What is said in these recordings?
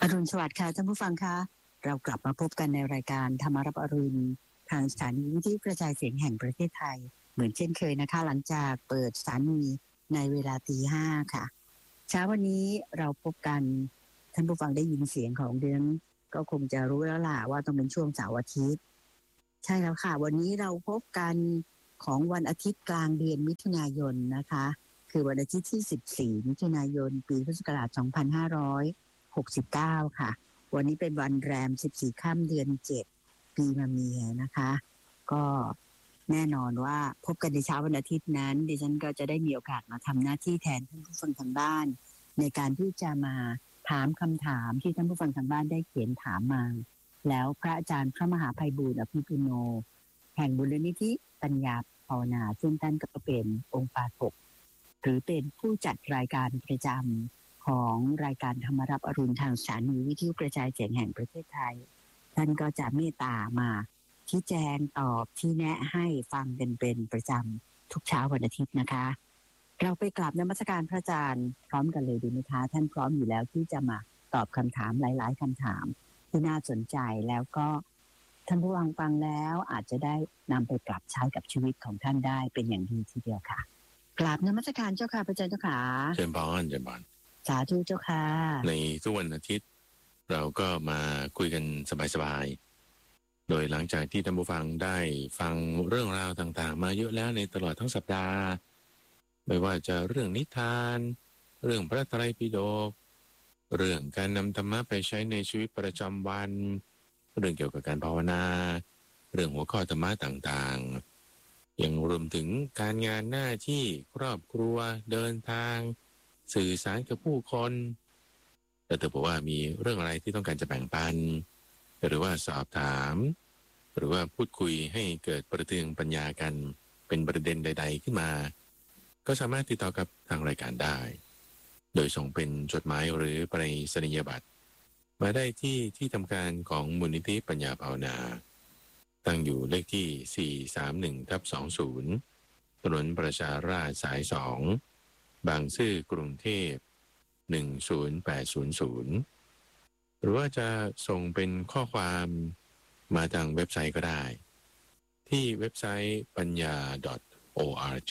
รุณสวัสดิ์ค่ะท่านผู้ฟังคะเรากลับมาพบกันในรายการธรรมรับอรุณทางสถานีวิทยุกระจายเสียงแห่งประเทศไทยเหมือนเช่นเคยนะคะหลังจากเปิดสถานีในเวลา 5:00 น.ค่ะเช้าวันนี้เราพบกันท่านผู้ฟังได้ยินเสียงของเดือนก็คงจะรู้แล้วล่ะว่าต้องเป็นช่วงเสาร์อาทิตย์ใช่แล้วค่ะวันนี้เราพบกันของวันอาทิตย์กลางเดือนมิถุนายนนะคะคือวันอาทิตย์ที่14มิถุนายนปีพุทธศักราช2569ค่ะวันนี้เป็นวันแรม14ค่ำเดือน7ปีมะเมียนะคะก็แน่นอนว่าพบกันในเช้าวันอาทิตย์นั้นดิฉันก็จะได้มีโอกาสมาทำหน้าที่แทนท่านผู้ฟังทางบ้านในการที่จะมาถามคำถามที่ท่านผู้ฟังทางบ้านได้เขียนถามมาแล้วพระอาจารย์พระมหาไพบูลย์อภิปุโนแห่งมูลนิธิปัญญาภาวนาซึ่งท่านก็เป็นองค์ปาฐกหรือเป็นผู้จัดรายการประจำของรายการธรรมรับอรุณทางสถานีวิทยุกระจายเสียงแห่งประเทศไทยท่านก็จะเมตตามาชี้แจงตอบที่แนะให้ฟังกันเป็นประจำทุกเช้าวันอาทิตย์นะคะเราไปกราบนมัสการพระอาจารย์พร้อมกันเลยดีไหมคะท่านพร้อมอยู่แล้วที่จะมาตอบคำถามหลายๆคำถามที่น่าสนใจแล้วก็ท่านผู้ฟังแล้วอาจจะได้นำไปปรับใช้กับชีวิตของท่านได้เป็นอย่างดีทีเดียวค่ะกราบนมัสการเจ้าค่ะพระอาจารย์เจ้าค่ะเจริญพรเจริญพรสาธุเจ้าค่ะในทุกวันอาทิตย์เราก็มาคุยกันสบายๆโดยหลังจากที่ท่านผู้ฟังได้ฟังเรื่องราวต่างๆมาเยอะแล้วในตลอดทั้งสัปดาห์ไม่ว่าจะเรื่องนิทานเรื่องพระไตรปิฎกเรื่องการนำธรรมะไปใช้ในชีวิตประจำวันเรื่องเกี่ยวกับการภาวนาเรื่องหัวข้อธรรมะต่างๆยังรวมถึงการงานหน้าที่ครอบครัวเดินทางสื่อสารกับผู้คนแต่เธอบอกว่ามีเรื่องอะไรที่ต้องการจะแบ่งปันหรือว่าสอบถามหรือว่าพูดคุยให้เกิดประเด็นปัญญากันเป็นประเด็นใดๆขึ้นมาก็สามารถติดต่อกับทางรายการได้โดยส่งเป็นจดหมายหรือไปรษณียบัตรมาได้ที่ทำการของมูลนิธิปัญญาภาวนาตั้งอยู่เลขที่431/20ถนนประชาราษฎร์สาย2บางซื่อกรุงเทพ10800หรือว่าจะส่งเป็นข้อความมาทางเว็บไซต์ก็ได้ที่เว็บไซต์ปัญญา .org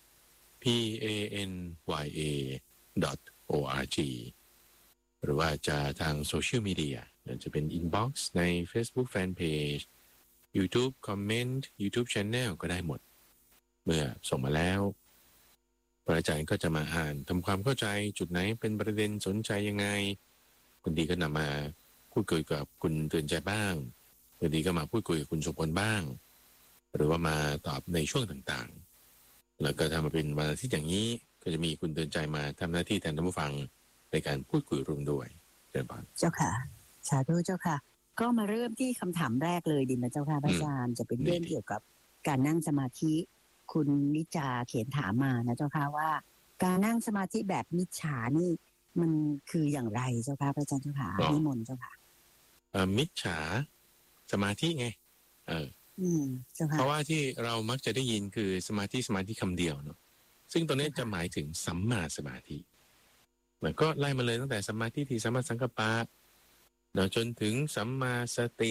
panya.org หรือว่าจะทางโซเชียลมีเดียจะเป็น inbox ใน Facebook Fanpage YouTube Comment YouTube Channel ก็ได้หมดเมื่อส่งมาแล้วพระอาจารย์ก็จะมาอ่านทำความเข้าใจจุดไหนเป็นประเด็นสนใจยังไงบางทีก็นำมาพูดคุยกับคุณเตือนใจบ้างบางทีก็มาพูดคุยกับคุณสมพลบ้างหรือว่ามาตอบในช่วงต่างๆแล้วก็ทำมาเป็นวันอาทิตย์อย่างนี้ก็จะมีคุณเตือนใจมาทำหน้าที่แทนท่านผู้ฟังในการพูดคุยร่วมด้วยเชิญครับเจ้าค่ะสาธุเจ้าค่ะก็มาเริ่มที่คำถามแรกเลยดีไหมเจ้าค่ะพระอาจารย์จะเป็นเรื่องเกี่ยวกับการนั่งสมาธิคุณนิจาเขียนถามมานะเจ้าค่ะว่าการนั่งสมาธิแบบมิจฉานี่มันคืออย่างไรเจ้าค่ะพระอาจารย์เจ้าค่ะนิมนต์เจ้าค่ะมิจฉาสมาธิไงเจ้าค่ะเพราะว่าที่เรามักจะได้ยินคือสมาธิคำเดียวเนาะซึ่งตัวนี้จะหมายถึงสัมมาสมาธิมันก็ไล่มาเลยตั้งแต่สัมมาทิฏฐิสัมมาสังกัปปะเนาะจนถึงสัมมาสติ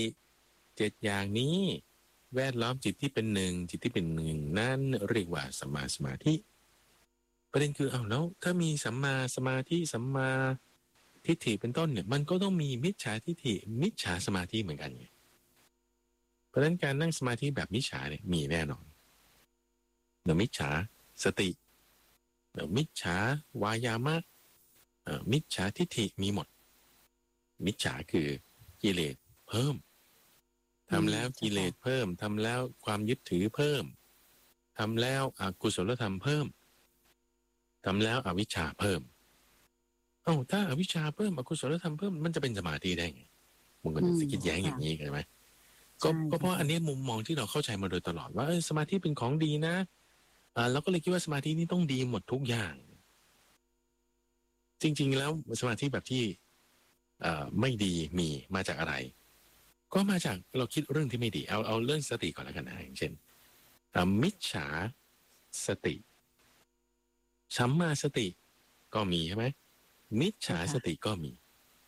7อย่างนี้แวดล้อมจิตที่เป็นหนึ่งจิตที่เป็นหนึ่งนั่นเรียกว่าสัมมาสมาธิประเด็นคือแล้วถ้ามีสัมมาสมาธิสัมมาทิฏฐิเป็นต้นเนี่ยมันก็ต้องมีมิจฉาทิฏฐิมิจฉาสมาธิเหมือนกันไงเพราะฉะนั้นการนั่งสมาธิแบบมิจฉาเนี่ยมีแน่นอนเดี๋ยวมิจฉาสติเดี๋ยวมิจฉาวายามะมิจฉาทิฏฐิมีหมดมิจฉาคือกิเลสเพิ่มทำแล้วกิเลสเพิ่มทำแล้วความยึดถือเพิ่มทำแล้วอกุศลธรรมเพิ่มทำแล้วอวิชชาเพิ่มถ้าอวิชชาเพิ่มอกุศลธรรมเพิ่มมันจะเป็นสมาธิได้ไงมึงก็จะคิดแย้งอย่างนี้ใช่ไหมก็เพราะอันนี้มุมมองที่เราเข้าใจมาโดยตลอดว่าสมาธิเป็นของดีนะเราก็เลยคิดว่าสมาธินี่ต้องดีหมดทุกอย่างจริงๆแล้วสมาธิแบบที่ไม่ดีมีมาจากอะไรก็มาจากเราคิดเรื่องที่ไม่ดีเอาเรื่องสติก่อนแล้วกันนะอย่างเช่นมิจฉาสติสัมมาสติก็มีใช่ไหมมิจฉาสติก็มี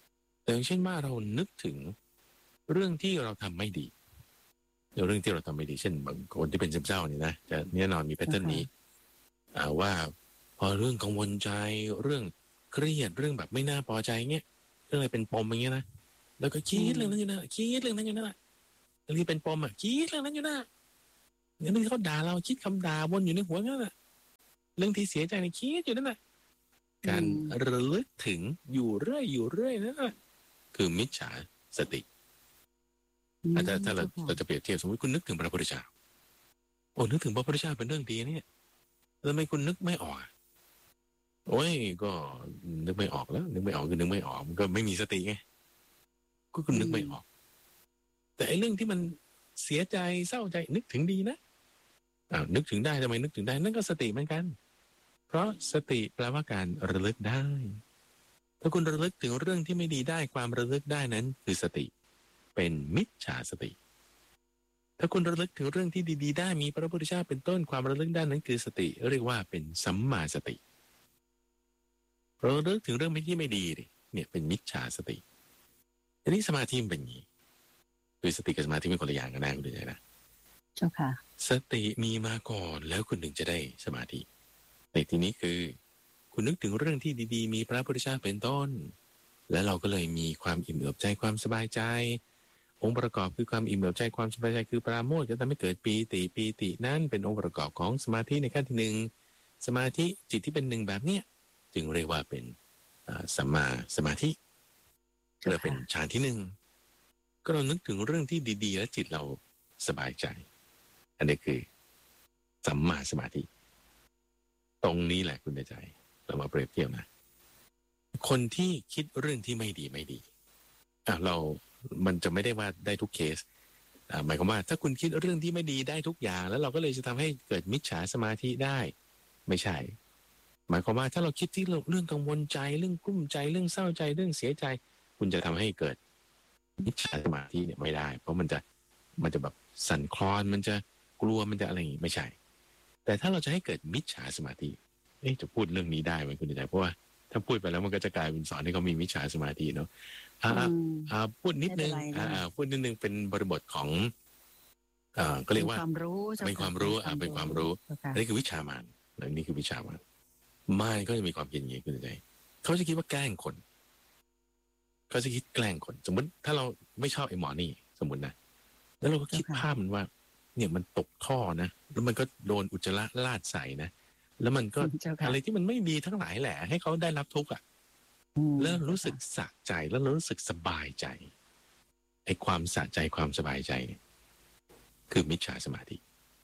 อย่างเช่นว่าเรานึกถึงเรื่องที่เราทำไม่ดีเรื่องที่เราทำไม่ดีเช่นบางคนที่เป็นซึมเศร้าเนี่ยนะจะแน่นอนมีแพทเทิร์นนี้ว่าพอเรื่องกังวลใจเรื่องเครียดเรื่องแบบไม่น่าพอใจเงี้ยเรื่องอะไรเป็นปมอย่างเงี้ยนะแล้วก็คิดเรื่องนั้นอยู่นะคิดเรื่องนั้นอยู่นั่นแหละเรื่องที่เป็นปมคิดเรื่องนั้นอยู่นะเรื่องที่เขาด่าเราคิดคำด่าวนอยู่ในหัวนั่นแหละเรื่องที่เสียใจในคิดอยู่นั่นแหละการระลึกถึงอยู่เรื่อยนั่นแหละคือมิจฉาสติถ้าเราจะเปรียบเทียบสมมติคุณนึกถึงพระพุทธเจ้าโอ้นึกถึงพระพุทธเจ้าเป็นเรื่องดีเนี่ยทำไมคุณนึกไม่ออกโอ้ยก็นึกไม่ออกแล้วนึกไม่ออกคือนึกไม่ออกมันก็ไม่มีสติไงก็คุณนึกไม่ออกแต่ไอ้เรื่องที่มันเสียใจเศร้าใจนึกถึงดีนะนึกถึงได้ทำไมนึกถึงได้นั่นก็สติเหมือนกันเพราะสติแปลว่าการระลึกได้ถ้าคุณระลึกถึงเรื่องที่ไม่ดีได้ความระลึกได้นั้นคือสติเป็นมิจฉาสติถ้าคุณระลึกถึงเรื่องที่ดีๆได้มีพระพุทธเจ้าเป็นต้นความระลึกได้นั้นคือสติเรียกว่าเป็นสัมมาสติเราระลึกถึงเรื่องที่ไม่ดีเนี่ยเป็นมิจฉาสติทีนี้สมาธิมันเป็นอย่างนี้คือสติกับสมาธิเป็นคนละอย่างกันนะคุณดูใจนะเจ้าค่ะสติมีมาก่อนแล้วคุณถึงจะได้สมาธิในทีนี้คือคุณนึกถึงเรื่องที่ดีๆมีพระพุทธเจ้าเป็นต้นแล้วเราก็เลยมีความอิ่มเอิบใจความสบายใจองค์ประกอบคือความอิ่มเอิบใจความสบายใจคือปราโมทย์จะทำให้เกิดปีตินั้นเป็นองค์ประกอบของสมาธิในขั้นที่หนึ่งสมาธิจิตที่เป็นหนึ่งแบบเนี้ยจึงเรียกว่าเป็นสัมมาสมาธิเรียกเป็นฌานที่หนึ่งก็เรานึกถึงเรื่องที่ดีๆแล้วจิตเราสบายใจอันนี้คือสัมมาสมาธิตรงนี้แหละคุณใจเรามาเปรียบเทียบนะคนที่คิดเรื่องที่ไม่ดีมันจะไม่ได้ว่าได้ทุกเคสหมายความว่าถ้าคุณคิดเรื่องที่ไม่ดีได้ทุกอย่างแล้วเราก็เลยจะทำให้เกิดมิจฉาสมาธิได้ไม่ใช่หมายความว่าถ้าเราคิดที่เรื่องกังวลใจเรื่องกลุ้มใจเรื่องเศร้าใจเรื่องเสียใจคุณจะทำให้เกิดมิจฉาสมาธิเนี่ยไม่ได้เพราะมันจะแบบสั่นคลอนมันจะกลัวมันจะอะไรอย่างนี้ไม่ใช่แต่ถ้าเราจะให้เกิดมิจฉาสมาธิจะพูดเรื่องนี้ได้ไหมคุณใจเพราะว่าถ้าพูดไปแล้วมันก็จะกลายเป็นสอนให้เขามีมิจฉาสมาธิเนาะพูดนิดนึงพูดนิดนึงเป็นบริบทของก็เรียกว่าเป็นความรู้เป็นความรู้อันนี้คือวิชามารนี่คือวิชามารมารก็จะมีความคิดอย่างนี้คุณใจเขาจะคิดว่าแกล้งคนเขาจะคิดแกล้งคนสมมติถ้าเราไม่ชอบไอ้หมอนี่สมมตินะแล้วเราก็คิดภาพมันว่าเนี่ยมันตกท่อนะแล้วมันก็โดนอุจจาระลาดใส่นะแล้วมันก็อะไรที่มันไม่ดีทั้งหลายแหละให้เขาได้รับทุกข์แล้วรู้สึกสะใจแล้วรู้สึกสบายใจไอ้ความสะใจความสบายใจเนี่ยคือมิจฉาสมาธิ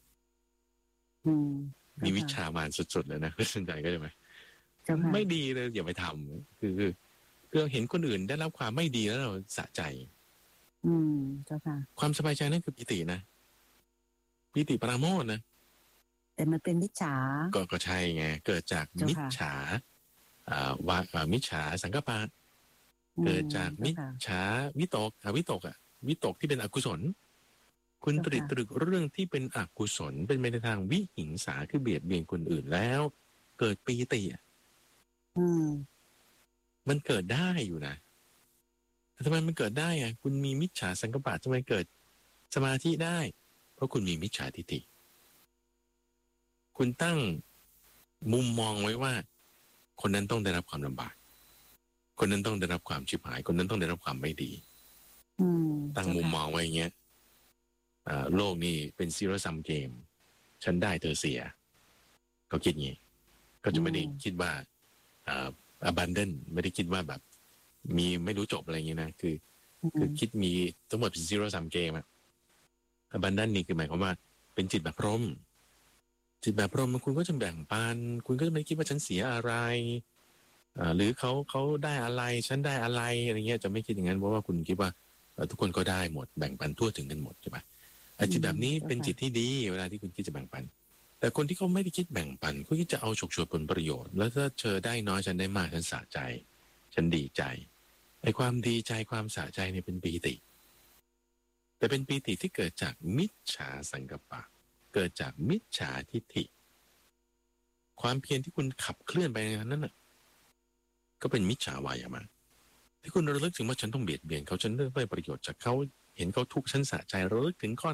มีวิชามารสุดๆเลยนะคุณสนใจก็ใช่ไหมไม่ดีเลยอย่าไปทำคือเราเห็นคนอื่นได้รับความไม่ดีแล้วเราสะใจเจ้าค่ะความสบายใจนั่นคือปิตินะปิติปราโมทย์นะแต่มันเป็นมิจฉาก็ใช่ไงเกิดจากมิจฉามิจฉาสังกัปปะเกิดจากมิจฉาวิตกวิตกที่เป็นอกุศลคุณตรึกเรื่องที่เป็นอกุศลเป็นไปในทางวิหิงสาคือเบียดเบียนคนอื่นแล้วเกิดปีติมันเกิดได้อยู่นะแต่ทำไมมันเกิดได้คุณมีมิจฉาสังกัปปะทำไมเกิดสมาธิได้เพราะคุณมีมิจฉาทิฏฐิคุณตั้งมุมมองไว้ว่าคนนั้นต้องได้รับความลำบากคนนั้นต้องได้รับความชิบหายคนนั้นต้องได้รับความไม่ดีตั้งมุมมองไว้อย่างเงี้ยโลกนี้เป็นซีโร่ซัมเกมฉันได้เธอเสียเขาคิดงี้ก็จะไม่ได้คิดว่าabundant ไม่ได้คิดว่าแบบมีไม่รู้จบอะไรอย่างเงี้ยนะคือคิดมีทั้งหมดเป็นซีโร่ซัมเกมabundant นี่คือหมายความว่าเป็นจิตแบบพรหมจิตแบบพรหมคุณก็จะแบ่งปันคุณก็จะไม่คิดว่าฉันเสียอะไรหรือเขาได้อะไรฉันได้อะไรอะไรเงี้ยจะไม่คิดอย่างนั้นเพราะว่าคุณคิดว่าทุกคนก็ได้หมดแบ่งปันทั่วถึงกันหมดใช่ปะจิตแบบนี้เป็นจิตที่ดีเวลาที่คุณคิดจะแบ่งปันแต่คนที่เขาไม่ได้คิดแบ่งปันเขาคิดจะเอาฉกฉวยผลประโยชน์แล้วถ้าเธอได้น้อยฉันได้มากฉันสะใจฉันดีใจไอ้ความดีใจความสะใจเนี่ยเป็นปีติแต่เป็นปีติที่เกิดจากมิจฉาสังกัปปะเกิดจากมิจฉาทิฏฐิความเพียรที่คุณขับเคลื่อนไปในนั้นน่ะก็เป็นมิจฉาวายามะที่คุณระลึกถึงว่าฉันต้องเบียดเบียนเขาฉันได้ประโยชน์จากเขาเห็นเขาทุกข์ฉันสะใจระลึกถึงข้อ